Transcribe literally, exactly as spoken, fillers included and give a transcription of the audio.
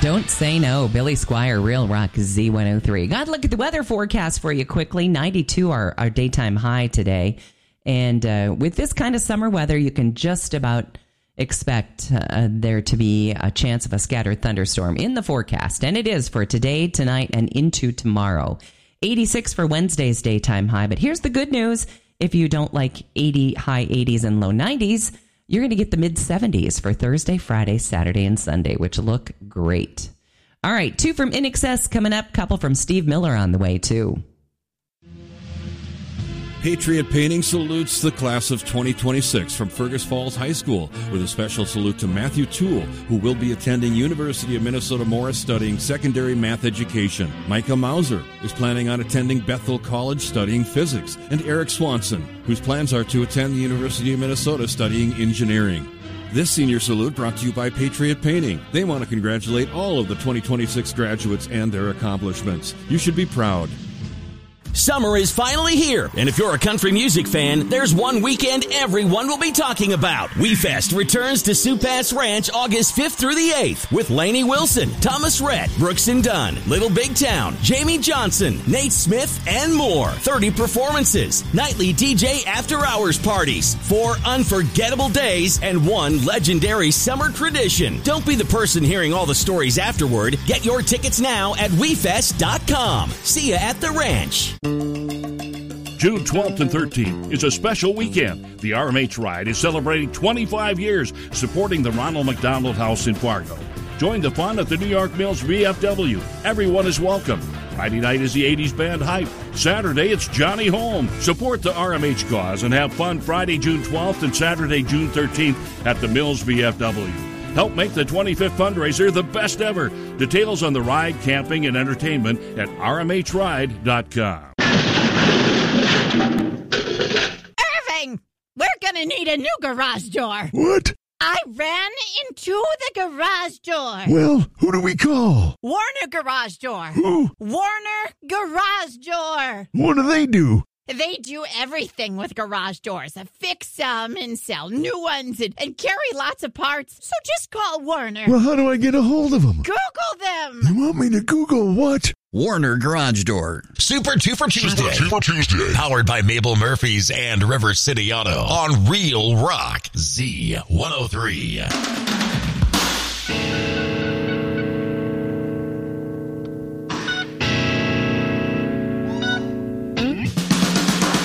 Don't say no. Billy Squire, Real Rock Z one oh three. Got to look at the weather forecast for you quickly. ninety-two our, our daytime high today. And uh, with this kind of summer weather, you can just about expect uh, there to be a chance of a scattered thunderstorm in the forecast. And it is for today, tonight, and into tomorrow. eighty-six for Wednesday's daytime high. But here's the good news. If you don't like eighty, high eighties and low nineties, you're going to get the mid seventies for Thursday, Friday, Saturday, and Sunday, which look great. All right, two from In Excess coming up. Couple from Steve Miller on the way, too. Patriot Painting salutes the class of twenty twenty-six from Fergus Falls High School with a special salute to Matthew Toole, who will be attending University of Minnesota Morris studying secondary math education. Micah Mauser is planning on attending Bethel College studying physics. And Eric Swanson, whose plans are to attend the University of Minnesota studying engineering. This senior salute brought to you by Patriot Painting. They want to congratulate all of the twenty twenty-six graduates and their accomplishments. You should be proud. Summer is finally here, and if you're a country music fan, there's one weekend everyone will be talking about. WeFest returns to Supass Ranch August fifth through the eighth with Lainey Wilson, Thomas Rhett, Brooks and Dunn, Little Big Town, Jamie Johnson, Nate Smith, and more. thirty performances, nightly D J after-hours parties, four unforgettable days, and one legendary summer tradition. Don't be the person hearing all the stories afterward. Get your tickets now at we fest dot com. See ya at the ranch. June twelfth and thirteenth is a special weekend. The R M H Ride is celebrating twenty-five years supporting the Ronald McDonald House in Fargo. Join the fun at the New York Mills V F W. Everyone is welcome. Friday night is the eighties band Hype. Saturday, it's Johnny Home. Support the R M H cause and have fun Friday, June twelfth and Saturday, June thirteenth at the Mills V F W. Help make the twenty-fifth fundraiser the best ever. Details on the ride, camping, and entertainment at r m h ride dot com. Irving, we're going to need a new garage door. What? I ran into the garage door. Well, who do we call? Warner Garage Door. Who? Warner Garage Door. What do they do? They do everything with garage doors. Fix them and sell new ones and, and carry lots of parts. So just call Warner. Well, how do I get a hold of them? Google them. You want me to Google what? Warner Garage Door. Super Two for Tuesday. Super Two for Tuesday. Powered by Mabel Murphy's and River City Auto on Real Rock Z one oh three.